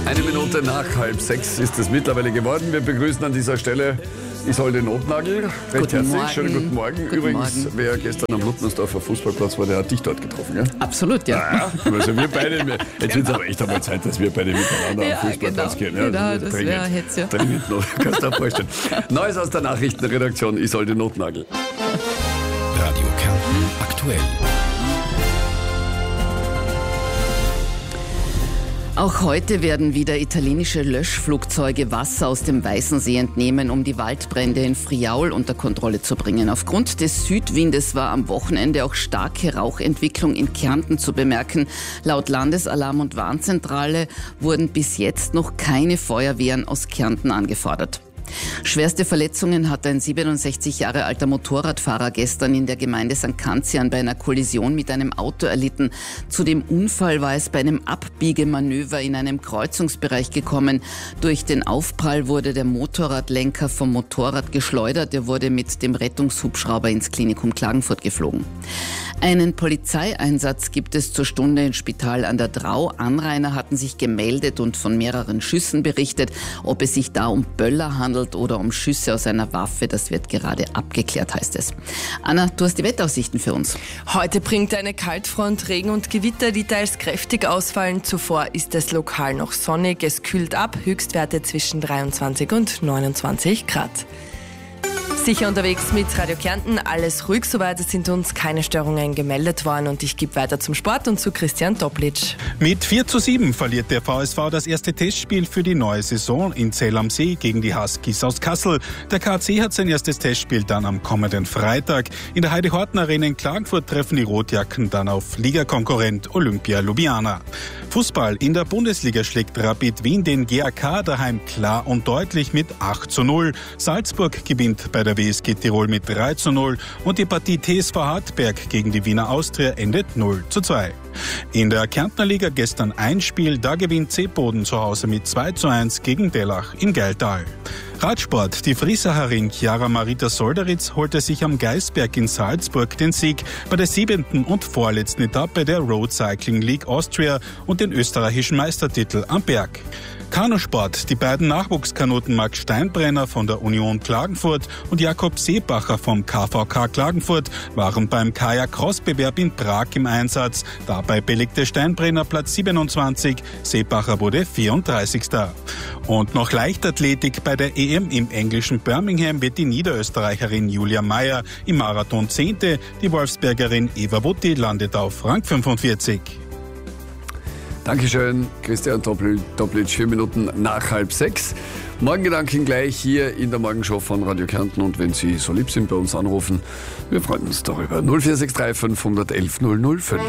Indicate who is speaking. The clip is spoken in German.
Speaker 1: Eine Minute nach 5:30 ist es mittlerweile geworden. Wir begrüßen an dieser Stelle Isolde Notnagel. Recht herzlich. Schönen guten Morgen. Übrigens, wer gestern am Luttnersdorfer Fußballplatz war, der hat dich dort getroffen, gell?
Speaker 2: Absolut, ja.
Speaker 1: Also wir beide, jetzt wird es aber echt einmal Zeit, dass wir beide miteinander am Fußballplatz gehen.
Speaker 2: Ja, genau, das wäre jetzt ja.
Speaker 1: Dringend noch, kannst du dir vorstellen. Neues aus der Nachrichtenredaktion, Isolde Notnagel.
Speaker 3: Radio Kärnten aktuell.
Speaker 2: Auch heute werden wieder italienische Löschflugzeuge Wasser aus dem Weißen See entnehmen, um die Waldbrände in Friaul unter Kontrolle zu bringen. Aufgrund des Südwindes war am Wochenende auch starke Rauchentwicklung in Kärnten zu bemerken. Laut Landesalarm- und Warnzentrale wurden bis jetzt noch keine Feuerwehren aus Kärnten angefordert. Schwerste Verletzungen hat ein 67 Jahre alter Motorradfahrer gestern in der Gemeinde St. Kanzian bei einer Kollision mit einem Auto erlitten. Zu dem Unfall war es bei einem Abbiegemanöver in einem Kreuzungsbereich gekommen. Durch den Aufprall wurde der Motorradlenker vom Motorrad geschleudert. Er wurde mit dem Rettungshubschrauber ins Klinikum Klagenfurt geflogen. Einen Polizeieinsatz gibt es zur Stunde im Spital an der Drau. Anrainer hatten sich gemeldet und von mehreren Schüssen berichtet. Ob es sich da um Böller handelt oder um Schüsse aus einer Waffe, das wird gerade abgeklärt, heißt es. Anna, du hast die Wetteraussichten für uns.
Speaker 4: Heute bringt eine Kaltfront Regen und Gewitter, die teils kräftig ausfallen. Zuvor ist es lokal noch sonnig. Es kühlt ab, Höchstwerte zwischen 23 und 29 Grad. Sicher unterwegs mit Radio Kärnten, alles ruhig soweit, es sind uns keine Störungen gemeldet worden und ich gebe weiter zum Sport und zu Christian Toplitsch.
Speaker 5: Mit 4:7 verliert der VSV das erste Testspiel für die neue Saison in Zell am See gegen die Huskies aus Kassel. Der KC hat sein erstes Testspiel dann am kommenden Freitag. In der Heidi-Horten-Arena in Klagenfurt treffen die Rotjacken dann auf Ligakonkurrent Olympia Ljubljana. Fußball in der Bundesliga schlägt Rapid Wien den GAK daheim klar und deutlich mit 8:0. Salzburg gewinnt bei der WSG Tirol mit 3:0 und die Partie TSV Hartberg gegen die Wiener Austria endet 0:2. In der Kärntner Liga gestern ein Spiel, da gewinnt Seeboden zu Hause mit 2:1 gegen Dellach in Geiltal. Radsport, die Friesacherin Chiara Marita Solderitz holte sich am Geisberg in Salzburg den Sieg bei der 7. und vorletzten Etappe der Road Cycling League Austria und den österreichischen Meistertitel am Berg. Kanusport, die beiden Nachwuchskanoten Max Steinbrenner von der Union Klagenfurt und Jakob Seebacher vom KVK Klagenfurt waren beim Kajak-Cross-Bewerb in Prag im Einsatz. Dabei belegte Steinbrenner Platz 27, Seebacher wurde 34. Und noch Leichtathletik bei der EM im englischen Birmingham wird die Niederösterreicherin Julia Meyer im Marathon 10. Die Wolfsbergerin Eva Wutti landet auf Rang 45.
Speaker 1: Dankeschön, Christian Toplitsch, 4 Minuten nach 5:30. Morgengedanken gleich hier in der Morgenshow von Radio Kärnten. Und wenn Sie so lieb sind, bei uns anrufen, wir freuen uns darüber. 0463 511 005.